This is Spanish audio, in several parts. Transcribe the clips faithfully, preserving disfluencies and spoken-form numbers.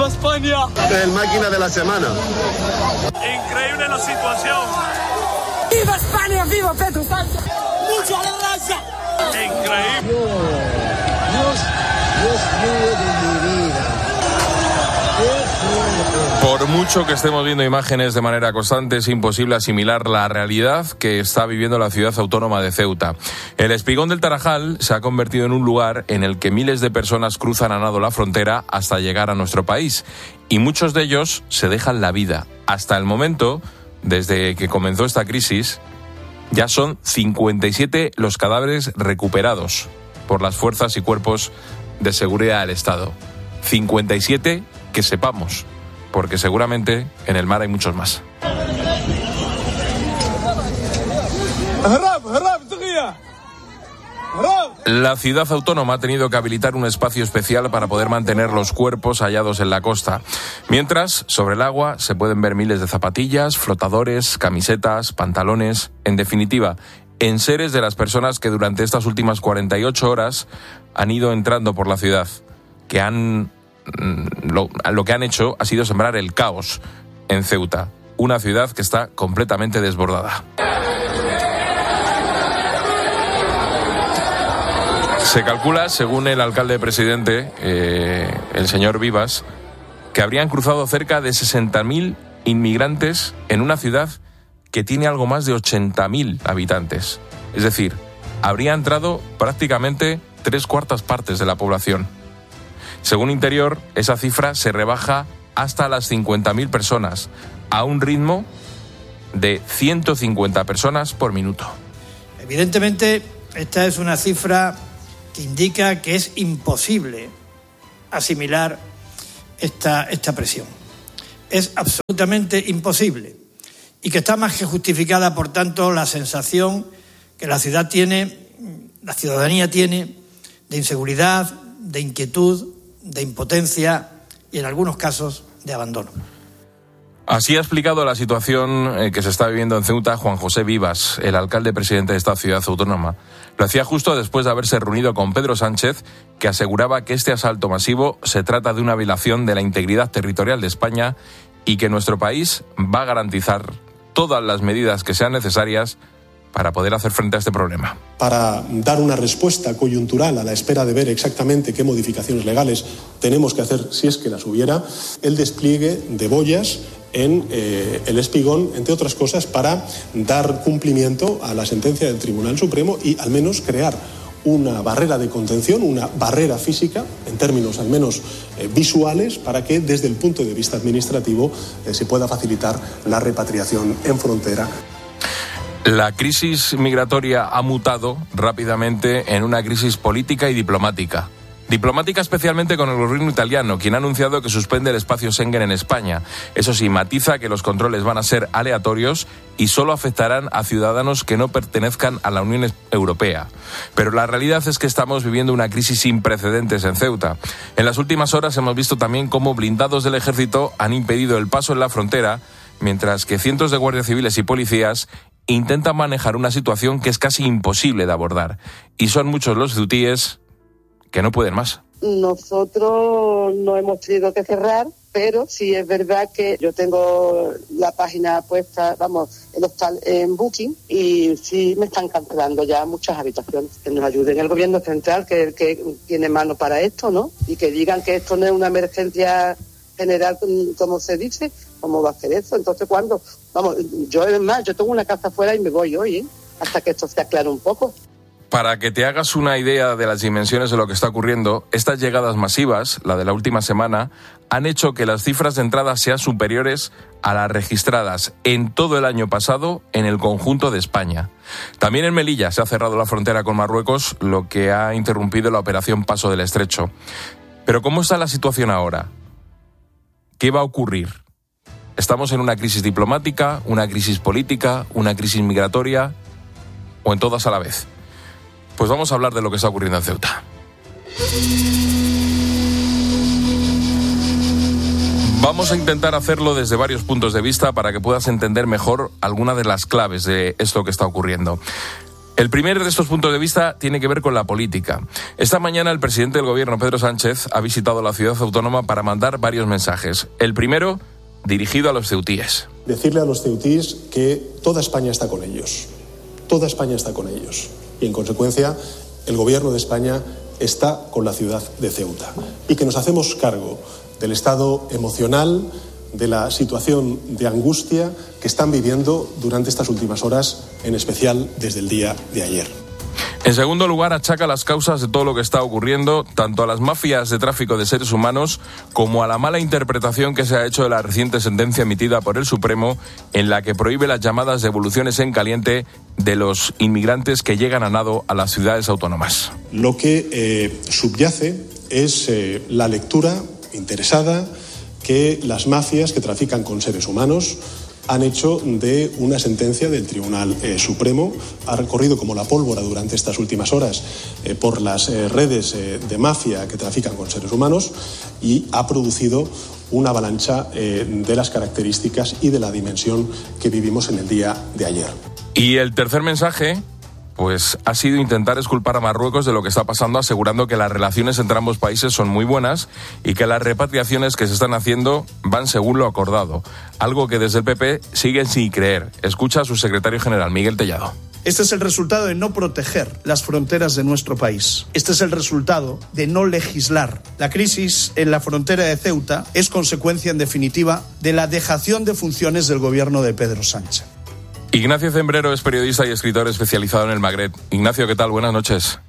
¡Viva España! El máquina de la semana. Increíble la situación. ¡Viva España! ¡Viva Pedro Sánchez! ¡Mucho a la raza! Increíble. Dios, Dios mío de mi vida. Por mucho que estemos viendo imágenes de manera constante, es imposible asimilar la realidad que está viviendo la ciudad autónoma de Ceuta. El Espigón del Tarajal se ha convertido en un lugar en el que miles de personas cruzan a nado la frontera hasta llegar a nuestro país. Y muchos de ellos se dejan la vida. Hasta el momento, desde que comenzó esta crisis, ya son cincuenta y siete los cadáveres recuperados por las fuerzas y cuerpos de seguridad del Estado. cincuenta y siete que sepamos, porque seguramente en el mar hay muchos más. La ciudad autónoma ha tenido que habilitar un espacio especial para poder mantener los cuerpos hallados en la costa. Mientras, sobre el agua se pueden ver miles de zapatillas, flotadores, camisetas, pantalones, en definitiva, enseres de las personas que durante estas últimas cuarenta y ocho horas han ido entrando por la ciudad, que han Lo, lo que han hecho ha sido sembrar el caos en Ceuta, una ciudad que está completamente desbordada. Se calcula, según el alcalde presidente, eh, el señor Vivas, que habrían cruzado cerca de sesenta mil inmigrantes en una ciudad que tiene algo más de ochenta mil habitantes. Es decir, habría entrado prácticamente tres cuartas partes de la población. Según Interior, esa cifra se rebaja hasta las cincuenta mil personas, a un ritmo de ciento cincuenta personas por minuto. Evidentemente, esta es una cifra que indica que es imposible asimilar esta, esta presión. Es absolutamente imposible y que está más que justificada, por tanto, la sensación que la ciudad tiene, la ciudadanía tiene, de inseguridad, de inquietud, de impotencia y en algunos casos de abandono. Así ha explicado la situación que se está viviendo en Ceuta Juan José Vivas, el alcalde presidente de esta ciudad autónoma. Lo hacía justo después de haberse reunido con Pedro Sánchez, que aseguraba que este asalto masivo se trata de una violación de la integridad territorial de España y que nuestro país va a garantizar todas las medidas que sean necesarias para poder hacer frente a este problema. Para dar una respuesta coyuntural a la espera de ver exactamente qué modificaciones legales tenemos que hacer, si es que las hubiera, el despliegue de boyas en eh, el Espigón, entre otras cosas, para dar cumplimiento a la sentencia del Tribunal Supremo y al menos crear una barrera de contención, una barrera física, en términos al menos eh, visuales, para que desde el punto de vista administrativo eh, se pueda facilitar la repatriación en frontera. La crisis migratoria ha mutado rápidamente en una crisis política y diplomática. Diplomática especialmente con el gobierno italiano, quien ha anunciado que suspende el espacio Schengen en España. Eso sí, matiza que los controles van a ser aleatorios y solo afectarán a ciudadanos que no pertenezcan a la Unión Europea. Pero la realidad es que estamos viviendo una crisis sin precedentes en Ceuta. En las últimas horas hemos visto también cómo blindados del ejército han impedido el paso en la frontera, mientras que cientos de guardias civiles y policías intentan manejar una situación que es casi imposible de abordar. Y son muchos los ceutíes que no pueden más. Nosotros no hemos tenido que cerrar, pero sí es verdad que yo tengo la página puesta, vamos, el hostal en Booking, y sí me están cancelando ya muchas habitaciones. Que nos ayuden el gobierno central, que es el que tiene mano para esto, ¿no? Y que digan que esto no es una emergencia general, como se dice. ¿Cómo va a hacer eso? Entonces, ¿cuándo? Vamos, yo es más, yo tengo una casa afuera y me voy hoy, ¿eh? Hasta que esto se aclare un poco. Para que te hagas una idea de las dimensiones de lo que está ocurriendo, estas llegadas masivas, la de la última semana, han hecho que las cifras de entrada sean superiores a las registradas en todo el año pasado en el conjunto de España. También en Melilla se ha cerrado la frontera con Marruecos, lo que ha interrumpido la operación Paso del Estrecho. Pero ¿cómo está la situación ahora? ¿Qué va a ocurrir? ¿Estamos en una crisis diplomática, una crisis política, una crisis migratoria o en todas a la vez? Pues vamos a hablar de lo que está ocurriendo en Ceuta. Vamos a intentar hacerlo desde varios puntos de vista para que puedas entender mejor algunas de las claves de esto que está ocurriendo. El primer de estos puntos de vista tiene que ver con la política. Esta mañana el presidente del gobierno, Pedro Sánchez, ha visitado la ciudad autónoma para mandar varios mensajes. El primero, dirigido a los ceutíes. Decirle a los ceutíes que toda España está con ellos. Toda España está con ellos. Y en consecuencia, el gobierno de España está con la ciudad de Ceuta. Y que nos hacemos cargo del estado emocional, de la situación de angustia que están viviendo durante estas últimas horas, en especial desde el día de ayer. En segundo lugar, achaca las causas de todo lo que está ocurriendo tanto a las mafias de tráfico de seres humanos como a la mala interpretación que se ha hecho de la reciente sentencia emitida por el Supremo en la que prohíbe las llamadas devoluciones en caliente de los inmigrantes que llegan a nado a las ciudades autónomas. Lo que eh, subyace es eh, la lectura interesada que las mafias que trafican con seres humanos han hecho de una sentencia del Tribunal eh, Supremo. Ha recorrido como la pólvora durante estas últimas horas eh, por las eh, redes eh, de mafia que trafican con seres humanos y ha producido una avalancha eh, de las características y de la dimensión que vivimos en el día de ayer. Y el tercer mensaje, pues ha sido intentar exculpar a Marruecos de lo que está pasando, asegurando que las relaciones entre ambos países son muy buenas y que las repatriaciones que se están haciendo van según lo acordado, algo que desde el P P siguen sin creer. Escucha a su secretario general, Miguel Tellado. Este es el resultado de no proteger las fronteras de nuestro país. Este es el resultado de no legislar. La crisis en la frontera de Ceuta es consecuencia, en definitiva, de la dejación de funciones del gobierno de Pedro Sánchez. Ignacio Zembrero es periodista y escritor especializado en el Magreb. Ignacio, ¿qué tal? Buenas noches.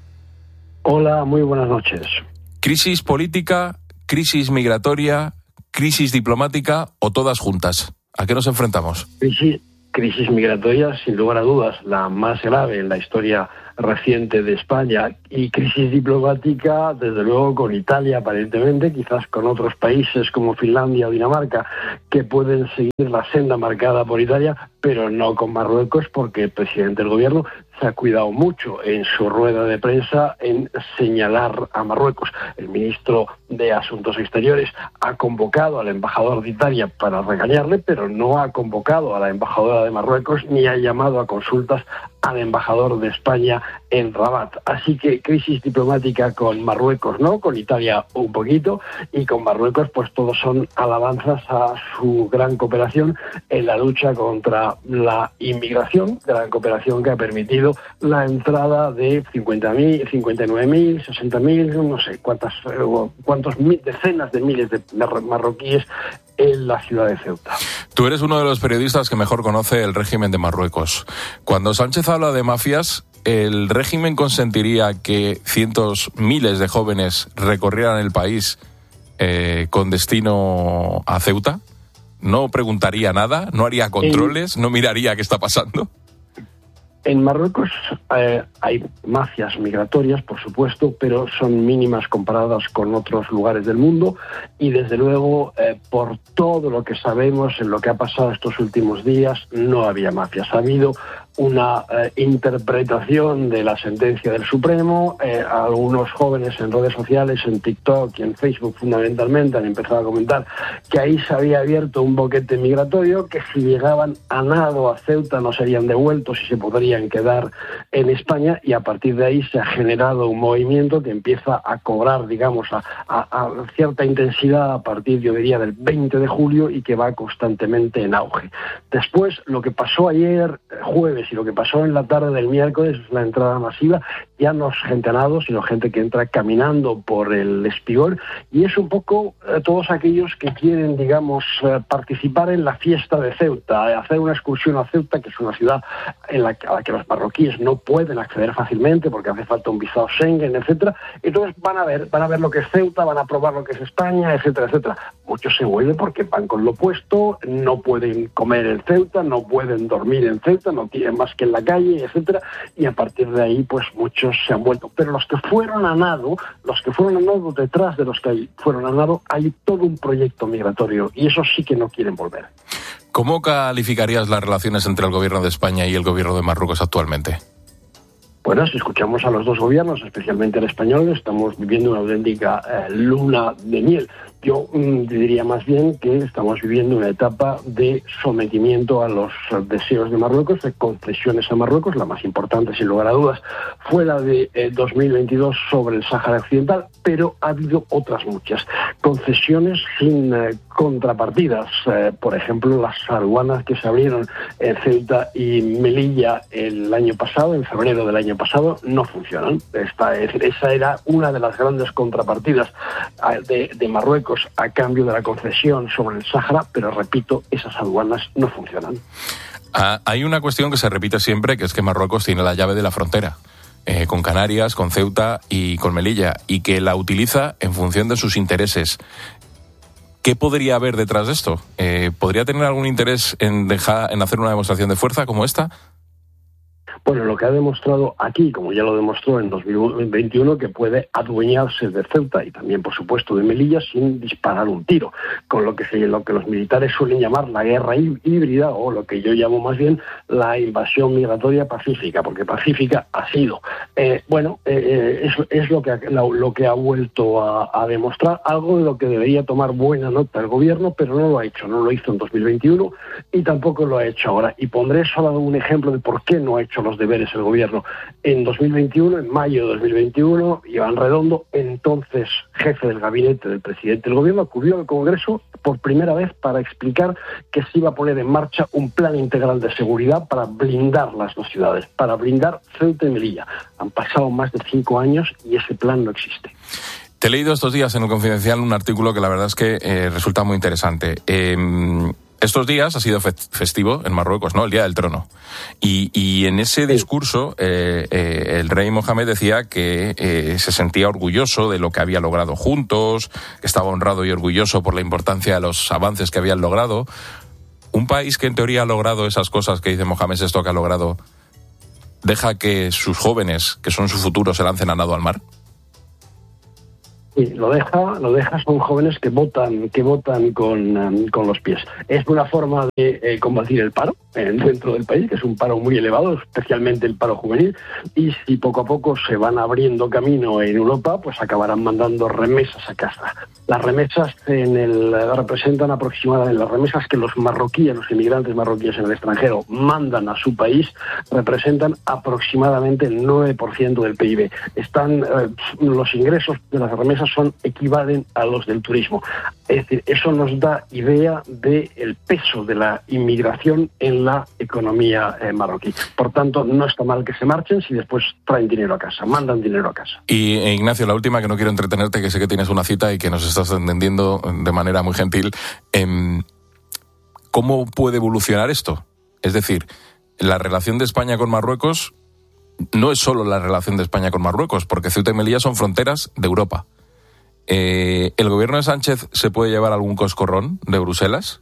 Hola, muy buenas noches. ¿Crisis política, crisis migratoria, crisis diplomática o todas juntas? ¿A qué nos enfrentamos? Crisis, crisis migratoria, sin lugar a dudas, la más grave en la historia reciente de España, y crisis diplomática, desde luego, con Italia, aparentemente, quizás con otros países como Finlandia o Dinamarca, que pueden seguir la senda marcada por Italia, pero no con Marruecos, porque el presidente del gobierno se ha cuidado mucho en su rueda de prensa en señalar a Marruecos. El ministro de Asuntos Exteriores ha convocado al embajador de Italia para regañarle, pero no ha convocado a la embajadora de Marruecos ni ha llamado a consultas al embajador de España en Rabat. Así que crisis diplomática con Marruecos, ¿no? Con Italia un poquito, y con Marruecos pues todos son alabanzas a su gran cooperación en la lucha contra la inmigración, gran cooperación que ha permitido la entrada de cincuenta mil, cincuenta y nueve mil, sesenta mil, no sé cuántas, cuántos mil, decenas de miles de marroquíes en la ciudad de Ceuta. Tú eres uno de los periodistas que mejor conoce el régimen de Marruecos. Cuando Sánchez habla de mafias, ¿el régimen consentiría que cientos, miles de jóvenes recorrieran el país eh, con destino a Ceuta? ¿No preguntaría nada? ¿No haría controles? ¿No miraría qué está pasando? En Marruecos eh, hay mafias migratorias, por supuesto, pero son mínimas comparadas con otros lugares del mundo, y desde luego, eh, por todo lo que sabemos en lo que ha pasado estos últimos días, no había mafias. Ha habido una eh, interpretación de la sentencia del Supremo. Eh, algunos jóvenes en redes sociales, en TikTok y en Facebook fundamentalmente, han empezado a comentar que ahí se había abierto un boquete migratorio, que si llegaban a nado a Ceuta no serían devueltos y se podrían quedar en España, y a partir de ahí se ha generado un movimiento que empieza a cobrar, digamos, a, a, a cierta intensidad a partir, yo diría, del veinte de julio, y que va constantemente en auge. Después, lo que pasó ayer jueves y lo que pasó en la tarde del miércoles, la entrada masiva, ya no es gente a nado, sino gente que entra caminando por el Espigón, y es un poco eh, todos aquellos que quieren, digamos, eh, participar en la fiesta de Ceuta, eh, hacer una excursión a Ceuta, que es una ciudad en la que, a la que los marroquíes no pueden acceder fácilmente porque hace falta un visado Schengen, etcétera. Entonces van a ver, van a ver lo que es Ceuta, van a probar lo que es España, etcétera, etcétera. Muchos se vuelven porque van con lo opuesto, no pueden comer en Ceuta, no pueden dormir en Ceuta, no tienen más que en la calle, etcétera, y a partir de ahí pues muchos se han vuelto. Pero los que fueron a nado, los que fueron a nado, detrás de los que fueron a nado, hay todo un proyecto migratorio, y esos sí que no quieren volver. ¿Cómo calificarías las relaciones entre el gobierno de España y el gobierno de Marruecos actualmente? Bueno, si escuchamos a los dos gobiernos, especialmente el español, estamos viviendo una auténtica eh, luna de miel. Yo mm, diría más bien que estamos viviendo una etapa de sometimiento a los deseos de Marruecos, de concesiones a Marruecos. La más importante, sin lugar a dudas, fue la de eh, dos mil veintidós sobre el Sáhara Occidental, pero ha habido otras muchas. Concesiones sin eh, contrapartidas. Eh, por ejemplo, las aduanas que se abrieron en Ceuta y Melilla el año pasado, en febrero del año pasado, no funcionan. Esta, es decir, esa era una de las grandes contrapartidas de, de Marruecos a cambio de la concesión sobre el Sáhara, pero repito, esas aduanas no funcionan. Ah, hay una cuestión que se repite siempre, que es que Marruecos tiene la llave de la frontera eh, con Canarias, con Ceuta y con Melilla, y que la utiliza en función de sus intereses. ¿Qué podría haber detrás de esto? Eh, ¿Podría tener algún interés en dejar, en hacer una demostración de fuerza como esta? Bueno, lo que ha demostrado aquí, como ya lo demostró en dos mil veintiuno, que puede adueñarse de Ceuta y también, por supuesto, de Melilla sin disparar un tiro, con lo que, se, lo que los militares suelen llamar la guerra híbrida, o lo que yo llamo más bien la invasión migratoria pacífica, porque pacífica ha sido. Eh, bueno, eh, es, es lo, que, lo, lo que ha vuelto a, a demostrar, algo de lo que debería tomar buena nota el gobierno, pero no lo ha hecho, no lo hizo en dos mil veintiuno y tampoco lo ha hecho ahora. Y pondré solo un ejemplo de por qué no ha hecho los deberes el gobierno. En dos mil veintiuno, en mayo de dos mil veintiuno, Iván Redondo, entonces jefe del gabinete del presidente del gobierno, acudió al Congreso por primera vez para explicar que se iba a poner en marcha un plan integral de seguridad para blindar las dos ciudades, para blindar Ceuta y Melilla. Han pasado más de cinco años y ese plan no existe. Te he leído estos días en El Confidencial un artículo que la verdad es que eh, resulta muy interesante. Eh, Estos días ha sido festivo en Marruecos, ¿no? El Día del Trono. Y, y en ese discurso eh, eh, el rey Mohamed decía que eh, se sentía orgulloso de lo que había logrado juntos, que estaba honrado y orgulloso por la importancia de los avances que habían logrado. Un país que en teoría ha logrado esas cosas que dice Mohamed, esto que ha logrado, ¿deja que sus jóvenes, que son su futuro, se lancen a nado al mar? Sí, lo deja, lo deja, son jóvenes que votan, que votan con, um, con los pies. Es una forma de eh, combatir el paro eh, dentro del país, que es un paro muy elevado, especialmente el paro juvenil, y si poco a poco se van abriendo camino en Europa, pues acabarán mandando remesas a casa. Las remesas en el, representan aproximadamente, las remesas que los marroquíes, los inmigrantes marroquíes en el extranjero mandan a su país, representan aproximadamente el nueve por ciento del P I B. Están, eh, los ingresos de las remesas son equivalen a los del turismo. Es decir, eso nos da idea del peso de la inmigración en la economía eh, marroquí. Por tanto, no está mal que se marchen si después traen dinero a casa, mandan dinero a casa. Y eh, Ignacio, la última, que no quiero entretenerte, que sé que tienes una cita y que nos estás entendiendo de manera muy gentil. Eh, ¿Cómo puede evolucionar esto? Es decir, la relación de España con Marruecos no es solo la relación de España con Marruecos, porque Ceuta y Melilla son fronteras de Europa. Eh, ¿El gobierno de Sánchez se puede llevar algún coscorrón de Bruselas?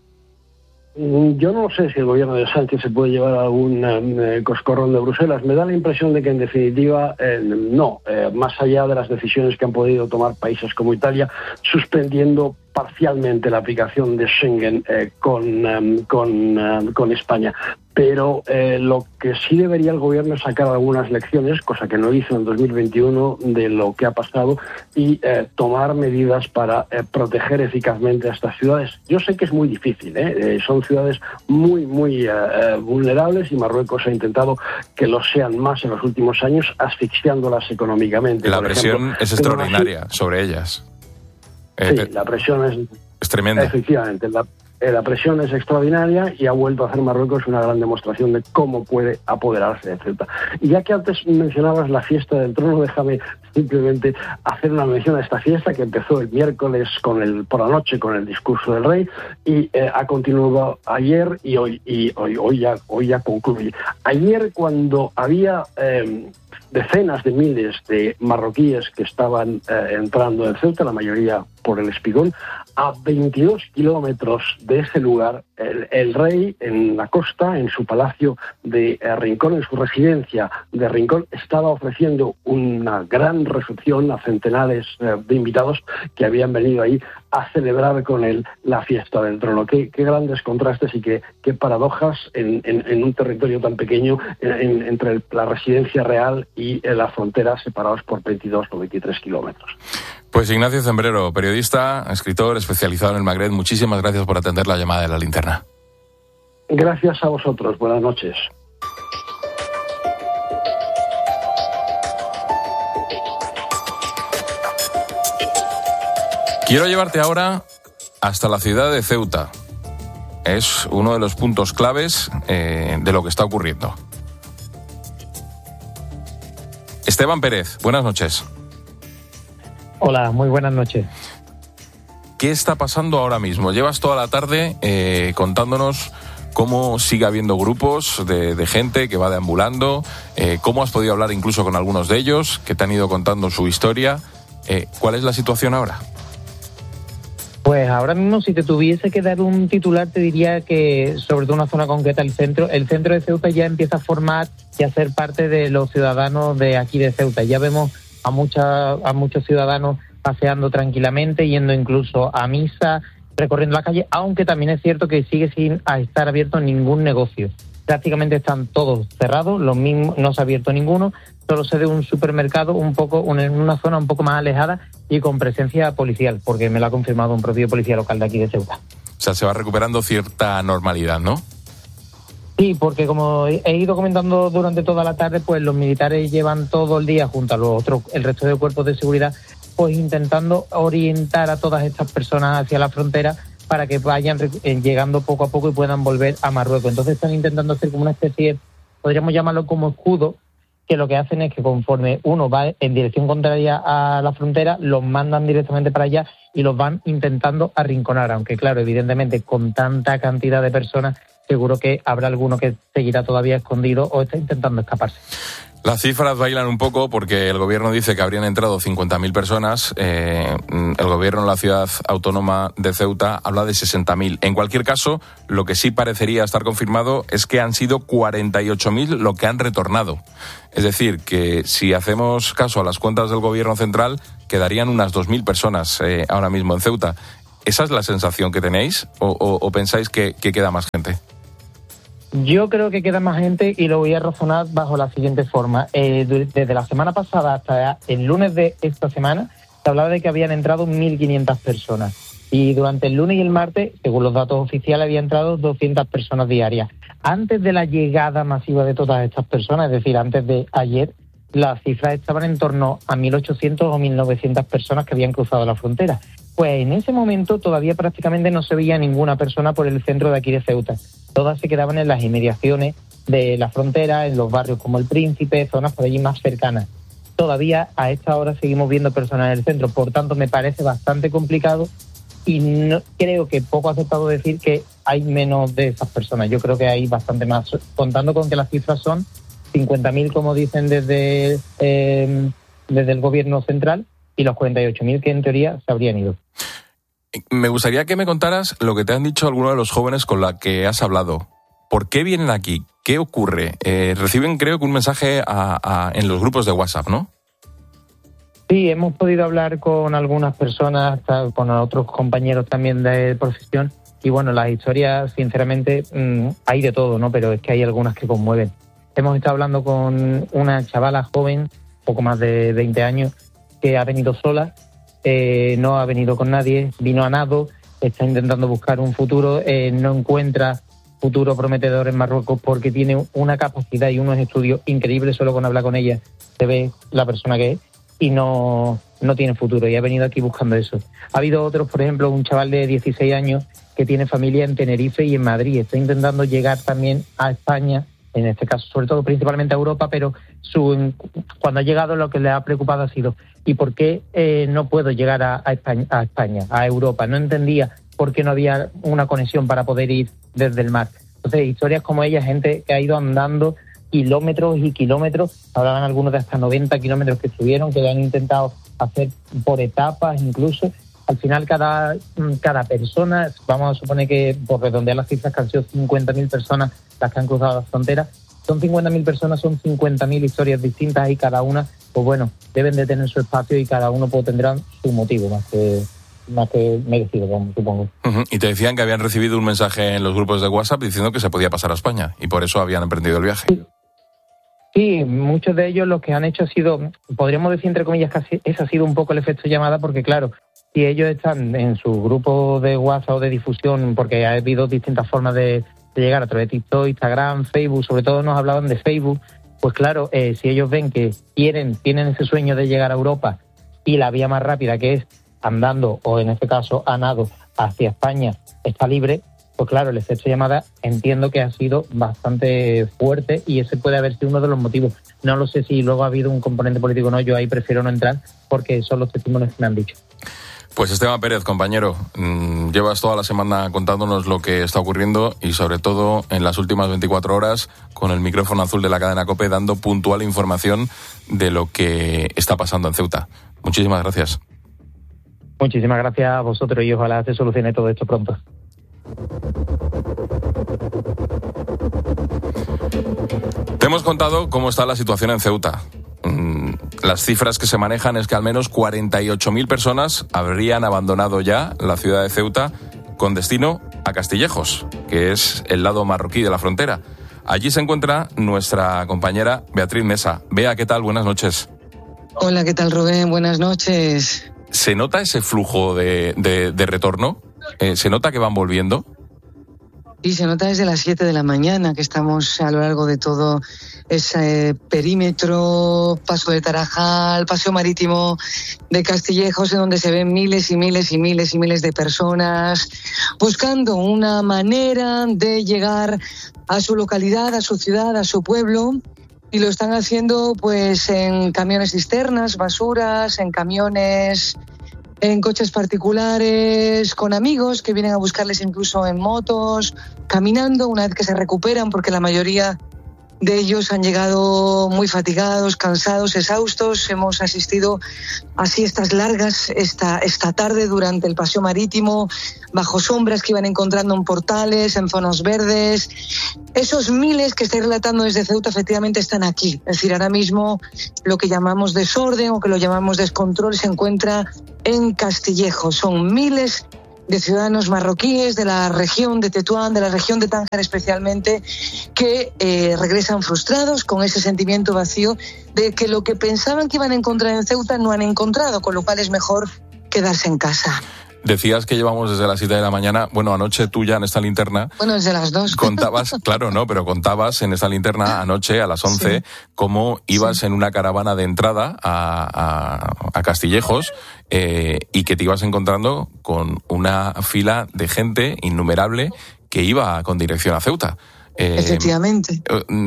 Yo no sé si el gobierno de Sánchez se puede llevar algún eh, coscorrón de Bruselas. Me da la impresión de que, en definitiva, eh, no. Eh, más allá de las decisiones que han podido tomar países como Italia, suspendiendo parcialmente la aplicación de Schengen eh, con, um, con, um, con España. Pero eh, lo que sí debería el gobierno es sacar algunas lecciones, cosa que no hizo en dos mil veintiuno, de lo que ha pasado y eh, tomar medidas para eh, proteger eficazmente a estas ciudades. Yo sé que es muy difícil, ¿eh? Eh, son ciudades muy, muy eh, vulnerables y Marruecos ha intentado que lo sean más en los últimos años, asfixiándolas económicamente. La presión ejemplo, es extraordinaria así, sobre ellas. Sí, eh, la presión es, es tremenda. Efectivamente, la, eh, la presión es extraordinaria y ha vuelto a hacer Marruecos una gran demostración de cómo puede apoderarse de Ceuta. Y ya que antes mencionabas la fiesta del trono, déjame simplemente hacer una mención a esta fiesta que empezó el miércoles con el, por la noche con el discurso del rey y eh, ha continuado ayer y hoy y hoy, hoy, ya, hoy ya concluye. Ayer, cuando había Eh, decenas de miles de marroquíes que estaban eh, entrando en Ceuta, la mayoría por el Espigón, a veintidós kilómetros de ese lugar, el, el rey en la costa, en su palacio de eh, Rincón, en su residencia de Rincón, estaba ofreciendo una gran recepción a centenares eh, de invitados que habían venido ahí a celebrar con él la fiesta del trono. Qué, qué grandes contrastes y qué, qué paradojas en, en, en un territorio tan pequeño, en, en, entre el, la residencia real y la frontera, separados por veintidós o veintitrés kilómetros. Pues Ignacio Zembrero, periodista, escritor, especializado en el Magreb, muchísimas gracias por atender la llamada de La Linterna. Gracias a vosotros. Buenas noches. Quiero llevarte ahora hasta la ciudad de Ceuta. Es uno de los puntos claves eh, de lo que está ocurriendo. Esteban Pérez, buenas noches. Hola, muy buenas noches. ¿Qué está pasando ahora mismo? Llevas toda la tarde eh, contándonos cómo sigue habiendo grupos de, de gente que va deambulando, eh, cómo has podido hablar incluso con algunos de ellos, que te han ido contando su historia. Eh, ¿Cuál es la situación ahora? Pues ahora mismo, si te tuviese que dar un titular, te diría que, sobre todo una zona concreta, el centro, el centro de Ceuta ya empieza a formar y a ser parte de los ciudadanos de aquí de Ceuta. Ya vemos a, mucha, a muchos ciudadanos paseando tranquilamente, yendo incluso a misa, recorriendo la calle, aunque también es cierto que sigue sin estar abierto ningún negocio. Prácticamente están todos cerrados, los mismos, no se ha abierto ninguno, solo se ve un supermercado un poco en una zona un poco más alejada y con presencia policial, porque me lo ha confirmado un propio policía local de aquí de Ceuta. O sea, se va recuperando cierta normalidad, ¿no? Sí, porque como he ido comentando durante toda la tarde, pues los militares llevan todo el día junto a los otros, el resto de cuerpos de seguridad, pues intentando orientar a todas estas personas hacia la frontera para que vayan llegando poco a poco y puedan volver a Marruecos. Entonces están intentando hacer como una especie, podríamos llamarlo como escudo, que lo que hacen es que conforme uno va en dirección contraria a la frontera, los mandan directamente para allá y los van intentando arrinconar, aunque claro, evidentemente con tanta cantidad de personas, seguro que habrá alguno que seguirá todavía escondido o está intentando escaparse. Las cifras bailan un poco porque el gobierno dice que habrían entrado cincuenta mil personas. Eh, el gobierno de la ciudad autónoma de Ceuta habla de sesenta mil. En cualquier caso, lo que sí parecería estar confirmado es que han sido cuarenta y ocho mil lo que han retornado. Es decir, que si hacemos caso a las cuentas del gobierno central, quedarían unas dos mil personas eh, ahora mismo en Ceuta. ¿Esa es la sensación que tenéis o, o, o pensáis que, que queda más gente? Yo creo que queda más gente y lo voy a razonar bajo la siguiente forma. Eh, desde la semana pasada hasta el lunes de esta semana se hablaba de que habían entrado mil quinientas personas y durante el lunes y el martes, según los datos oficiales, habían entrado doscientas personas diarias. Antes de la llegada masiva de todas estas personas, es decir, antes de ayer, las cifras estaban en torno a mil ochocientas o mil novecientas personas que habían cruzado la frontera. Pues en ese momento todavía prácticamente no se veía ninguna persona por el centro de aquí de Ceuta. Todas se quedaban en las inmediaciones de la frontera, en los barrios como El Príncipe, zonas por allí más cercanas. Todavía a esta hora seguimos viendo personas en el centro, por tanto me parece bastante complicado y no, creo que poco aceptado decir que hay menos de esas personas. Yo creo que hay bastante más, contando con que las cifras son cincuenta mil, como dicen desde, eh, desde el gobierno central, y los cuarenta y ocho mil que en teoría se habrían ido. Me gustaría que me contaras lo que te han dicho algunos de los jóvenes con los que has hablado. ¿Por qué vienen aquí? ¿Qué ocurre? Eh, reciben, creo que un mensaje a, a, en los grupos de WhatsApp, ¿no? Sí, hemos podido hablar con algunas personas, con otros compañeros también de profesión, y bueno, las historias, sinceramente, mmm, hay de todo, ¿no? Pero es que hay algunas que conmueven. Hemos estado hablando con una chavala joven, poco más de veinte años, que ha venido sola, eh, no ha venido con nadie, vino a nado, está intentando buscar un futuro, eh, no encuentra futuro prometedor en Marruecos porque tiene una capacidad y unos estudios increíbles. Solo con hablar con ella se ve la persona que es y no, no tiene futuro, y ha venido aquí buscando eso. Ha habido otros, por ejemplo, un chaval de dieciséis años que tiene familia en Tenerife y en Madrid, está intentando llegar también a España, en este caso sobre todo principalmente a Europa, pero su, cuando ha llegado lo que le ha preocupado ha sido ¿y por qué eh, no puedo llegar a, a, España, a España, a Europa? No entendía por qué no había una conexión para poder ir desde el mar. Entonces, historias como ella, gente que ha ido andando kilómetros y kilómetros, hablaban algunos de hasta noventa kilómetros que estuvieron, que lo han intentado hacer por etapas incluso. Al final, cada, cada persona, vamos a suponer que por redondear las cifras, que han sido cincuenta mil personas las que han cruzado la frontera, son cincuenta mil personas, son cincuenta mil historias distintas y cada una, pues bueno, deben de tener su espacio y cada uno pues, tendrá su motivo más que, más que merecido, supongo. Uh-huh. Y te decían que habían recibido un mensaje en los grupos de WhatsApp diciendo que se podía pasar a España y por eso habían emprendido el viaje. Sí. Sí, muchos de ellos lo que han hecho ha sido, podríamos decir entre comillas que ese ha sido un poco el efecto llamada, porque claro, si ellos están en su grupo de WhatsApp o de difusión, porque ha habido distintas formas de, de llegar a través de TikTok, Instagram, Facebook, sobre todo nos hablaban de Facebook, pues claro, eh, si ellos ven que quieren, tienen ese sueño de llegar a Europa y la vía más rápida, que es andando o en este caso a nado hacia España, está libre, pues claro, el efecto llamada entiendo que ha sido bastante fuerte y ese puede haber sido uno de los motivos. No lo sé si luego ha habido un componente político o no, yo ahí prefiero no entrar porque son los testimonios que me han dicho. Pues Esteban Pérez, compañero, mmm, llevas toda la semana contándonos lo que está ocurriendo y sobre todo en las últimas veinticuatro horas con el micrófono azul de la cadena COPE dando puntual información de lo que está pasando en Ceuta. Muchísimas gracias. Muchísimas gracias a vosotros y ojalá se solucione todo esto pronto. Te hemos contado cómo está la situación en Ceuta. Las cifras que se manejan es que al menos cuarenta y ocho mil personas habrían abandonado ya la ciudad de Ceuta con destino a Castillejos, que es el lado marroquí de la frontera. Allí se encuentra nuestra compañera Beatriz Mesa. Bea, ¿qué tal? Buenas noches. Hola, ¿qué tal, Rubén? Buenas noches. ¿Se nota ese flujo de, de, de retorno? Eh, ¿Se nota que van volviendo? Sí, se nota desde las siete de la mañana que estamos a lo largo de todo ese perímetro, paso de Tarajal, paseo marítimo de Castillejos, en donde se ven miles y miles y miles y miles de personas buscando una manera de llegar a su localidad, a su ciudad, a su pueblo. Y lo están haciendo pues en camiones cisternas, basuras, en camiones, en coches particulares, con amigos que vienen a buscarles incluso en motos, caminando una vez que se recuperan, porque la mayoría de ellos han llegado muy fatigados, cansados, exhaustos. Hemos asistido a siestas largas esta, esta tarde durante el paseo marítimo, bajo sombras que iban encontrando en portales, en zonas verdes. Esos miles que estoy relatando desde Ceuta efectivamente están aquí. Es decir, ahora mismo lo que llamamos desorden o que lo llamamos descontrol se encuentra en Castillejos. Son miles de ciudadanos marroquíes de la región de Tetuán, de la región de Tánger especialmente, que eh, regresan frustrados con ese sentimiento vacío de que lo que pensaban que iban a encontrar en Ceuta no han encontrado, con lo cual es mejor quedarse en casa. Decías que llevamos desde las siete de la mañana. Bueno, anoche tú ya en esta linterna... Bueno, desde las dos. Contabas, claro, no, pero contabas en esta linterna anoche a las once sí. cómo ibas sí. en una caravana de entrada a, a, a Castillejos eh, y que te ibas encontrando con una fila de gente innumerable que iba con dirección a Ceuta. Eh, Efectivamente.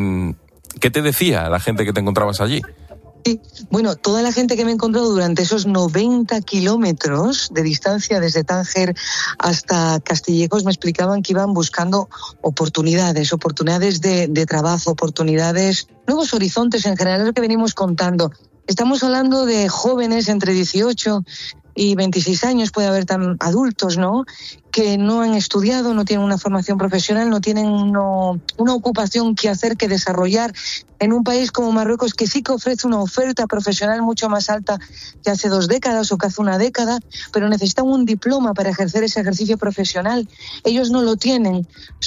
¿Qué te decía la gente que te encontrabas allí? Sí, bueno, toda la gente que me he encontrado durante esos noventa kilómetros de distancia desde Tánger hasta Castillejos me explicaban que iban buscando oportunidades, oportunidades de, de trabajo, oportunidades, nuevos horizontes en general, es lo que venimos contando. Estamos hablando de jóvenes entre dieciocho y veintiséis años, puede haber tan adultos, ¿no?, que no han estudiado, no tienen una formación profesional, no tienen no, una ocupación que hacer, que desarrollar en un país como Marruecos, que sí que ofrece una oferta profesional mucho más alta que hace dos décadas o que hace una década, pero necesitan un diploma para ejercer ese ejercicio profesional. Ellos no lo tienen,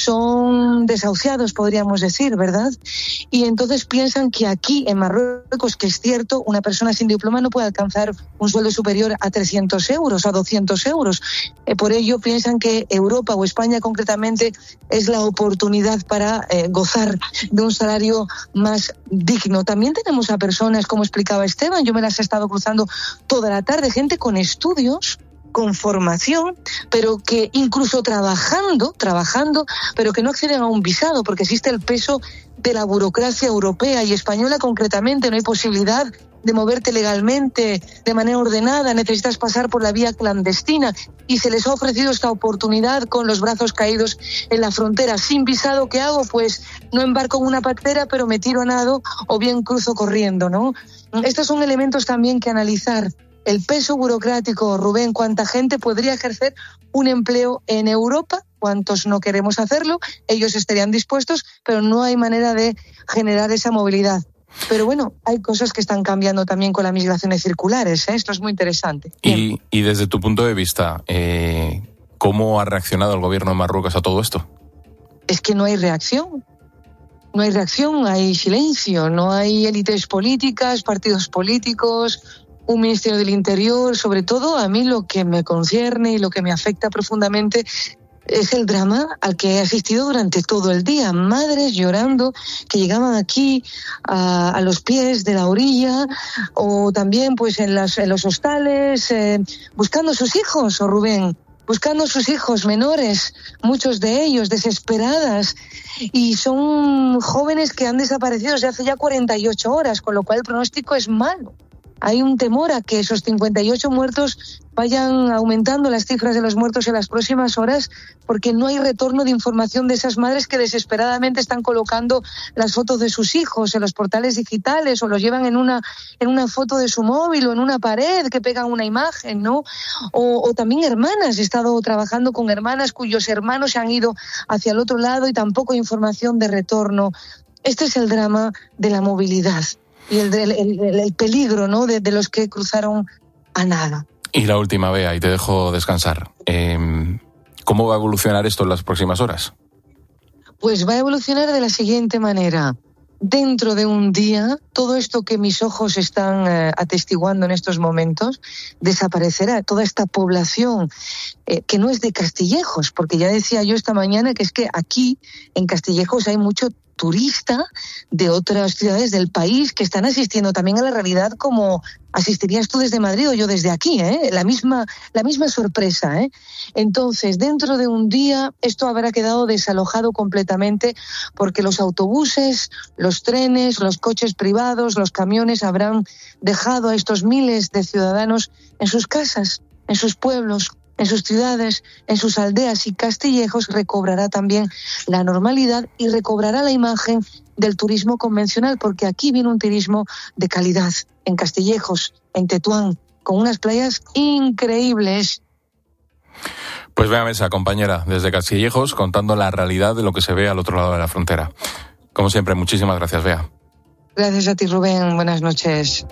son desahuciados, podríamos decir, ¿verdad? Y entonces piensan que aquí en Marruecos, que es cierto, una persona sin diploma no puede alcanzar un sueldo superior a trescientos euros, a doscientos euros. Eh, por ello piensan que Europa o España concretamente es la oportunidad para eh, gozar de un salario más digno. También tenemos a personas, como explicaba Esteban, yo me las he estado cruzando toda la tarde, gente con estudios, con formación, pero que incluso trabajando, trabajando, pero que no acceden a un visado porque existe el peso de la burocracia europea y española concretamente. No hay posibilidad de moverte legalmente, de manera ordenada, necesitas pasar por la vía clandestina y se les ha ofrecido esta oportunidad con los brazos caídos en la frontera. Sin visado, ¿qué hago? Pues no embarco en una patera, pero me tiro a nado o bien cruzo corriendo, ¿no? Estos son elementos también que analizar. El peso burocrático, Rubén, ¿cuánta gente podría ejercer un empleo en Europa? ¿Cuántos no queremos hacerlo? Ellos estarían dispuestos, pero no hay manera de generar esa movilidad. Pero bueno, hay cosas que están cambiando también con las migraciones circulares, ¿eh? Esto es muy interesante. Y, y desde tu punto de vista, eh, ¿cómo ha reaccionado el gobierno de Marruecos a todo esto? Es que no hay reacción. no hay reacción, hay silencio, no hay élites políticas, partidos políticos, un Ministerio del Interior. Sobre todo, a mí lo que me concierne y lo que me afecta profundamente es el drama al que he asistido durante todo el día. Madres llorando que llegaban aquí a, a los pies de la orilla, o también pues en, las, en los hostales, eh, buscando a sus hijos, o Rubén, buscando a sus hijos menores, muchos de ellos desesperadas, y son jóvenes que han desaparecido desde hace ya cuarenta y ocho horas, con lo cual el pronóstico es malo. Hay un temor a que esos cincuenta y ocho muertos vayan aumentando las cifras de los muertos en las próximas horas, porque no hay retorno de información de esas madres que desesperadamente están colocando las fotos de sus hijos en los portales digitales, o los llevan en una en una foto de su móvil o en una pared que pegan una imagen, ¿no? O, o también hermanas. He estado trabajando con hermanas cuyos hermanos se han ido hacia el otro lado y tampoco hay información de retorno. Este es el drama de la movilidad y el, el, el, el peligro, ¿no?, de, de los que cruzaron a nada. Y la última, Bea, y te dejo descansar. Eh, ¿Cómo va a evolucionar esto en las próximas horas? Pues va a evolucionar de la siguiente manera. Dentro de un día, todo esto que mis ojos están eh, atestiguando en estos momentos desaparecerá. Toda esta población eh, que no es de Castillejos, porque ya decía yo esta mañana que es que aquí en Castillejos hay mucho turista de otras ciudades del país que están asistiendo también a la realidad como asistirías tú desde Madrid o yo desde aquí, ¿eh? La misma, la misma sorpresa, ¿eh? Entonces, dentro de un día esto habrá quedado desalojado completamente, porque los autobuses, los trenes, los coches privados, los camiones habrán dejado a estos miles de ciudadanos en sus casas, en sus pueblos, en sus ciudades, en sus aldeas, y Castillejos recobrará también la normalidad y recobrará la imagen del turismo convencional, porque aquí viene un turismo de calidad, en Castillejos, en Tetuán, con unas playas increíbles. Pues Bea Mesa, compañera, desde Castillejos, contando la realidad de lo que se ve al otro lado de la frontera. Como siempre, muchísimas gracias, Bea. Gracias a ti, Rubén. Buenas noches.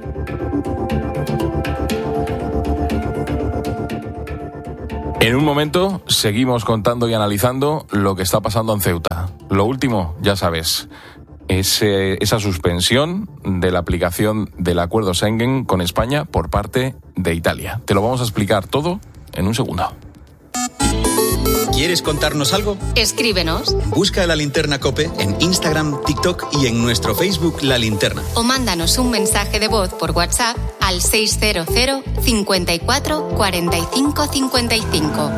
En un momento seguimos contando y analizando lo que está pasando en Ceuta. Lo último, ya sabes, es eh, esa suspensión de la aplicación del acuerdo Schengen con España por parte de Italia. Te lo vamos a explicar todo en un segundo. ¿Quieres contarnos algo? Escríbenos. Busca La Linterna COPE en Instagram, TikTok y en nuestro Facebook La Linterna. O mándanos un mensaje de voz por WhatsApp al seis cero cero, cincuenta y cuatro, cuarenta y cinco, cincuenta y cinco.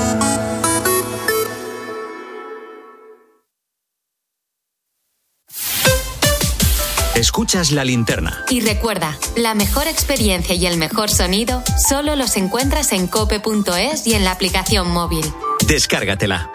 Escuchas La Linterna. Y recuerda, la mejor experiencia y el mejor sonido solo los encuentras en cope punto es y en la aplicación móvil. Descárgatela.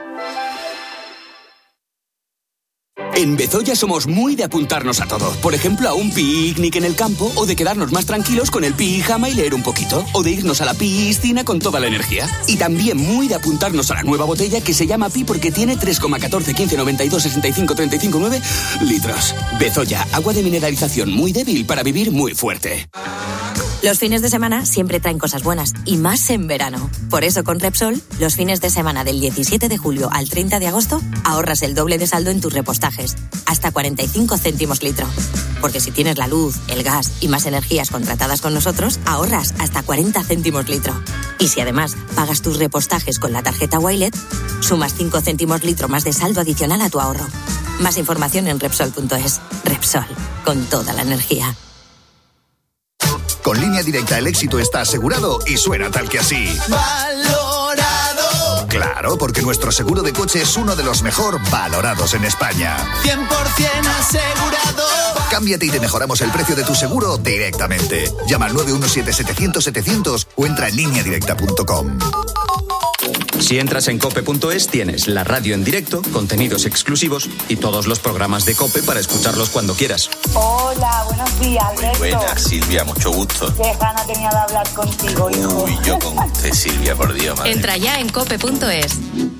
En Bezoya somos muy de apuntarnos a todo. Por ejemplo, a un picnic en el campo, o de quedarnos más tranquilos con el pijama y leer un poquito, o de irnos a la piscina con toda la energía. Y también muy de apuntarnos a la nueva botella que se llama Pi porque tiene tres coma catorce, quince, noventa y dos, sesenta y cinco, treinta y cinco, nueve litros. Bezoya, agua de mineralización muy débil para vivir muy fuerte. Los fines de semana siempre traen cosas buenas, y más en verano. Por eso con Repsol, los fines de semana del diecisiete de julio al treinta de agosto, ahorras el doble de saldo en tus repostajes, hasta cuarenta y cinco céntimos litro. Porque si tienes la luz, el gas y más energías contratadas con nosotros, ahorras hasta cuarenta céntimos litro. Y si además pagas tus repostajes con la tarjeta Wilet, sumas cinco céntimos litro más de saldo adicional a tu ahorro. Más información en Repsol punto es. Repsol, con toda la energía. Con Línea Directa el éxito está asegurado y suena tal que así. ¡Valorado! Claro, porque nuestro seguro de coche es uno de los mejor valorados en España. cien por ciento asegurado. Cámbiate y te mejoramos el precio de tu seguro directamente. Llama al nueve uno siete, setecientos, setecientos o entra en línea directa punto com. Si entras en cope punto es, tienes la radio en directo, contenidos exclusivos y todos los programas de COPE para escucharlos cuando quieras. Hola, buenos días, Alberto. Muy buenas, Silvia, mucho gusto. Qué gana tenía de hablar contigo, hijo. Uy, yo con usted, Silvia, por Dios, madre. Entra ya en cope punto es.